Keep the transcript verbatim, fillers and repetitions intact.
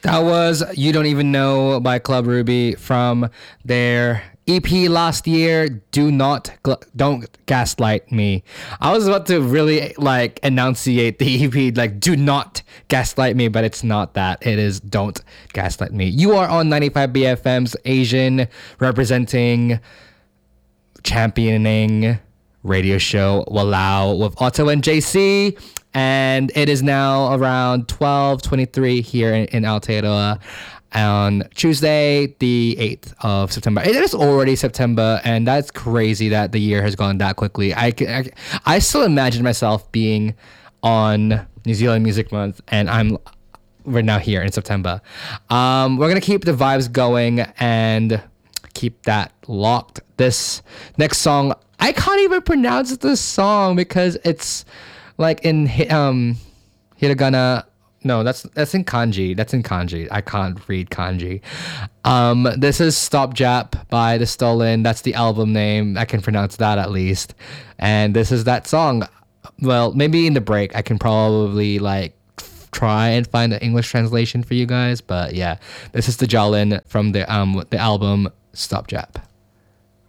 That was You Don't Even Know by Club Ruby from their E P last year. Do not, gl- don't gaslight me. I was about to really like enunciate the E P, like do not gaslight me, but it's not that. It is Don't Gaslight Me. You are on ninety-five B F M's Asian representing, championing radio show Walao with Otto and J C. And it is now around twelve twenty-three here in, in Aotearoa on Tuesday, the eighth of September. It is already September, and that's crazy that the year has gone that quickly. I, I, I still imagine myself being on New Zealand Music Month, and I'm we're now here in September. Um, we're going to keep the vibes going and keep that locked. This next song, I can't even pronounce this song because it's like in um hiragana. No, that's that's in kanji. That's in kanji. I can't read kanji. Um, this is Stop Jap by The Stolen. That's the album name. I can pronounce that at least. And this is that song. Well, maybe in the break I can probably like try and find the English translation for you guys. But yeah, this is the Jolin from the um the album Stop Jap.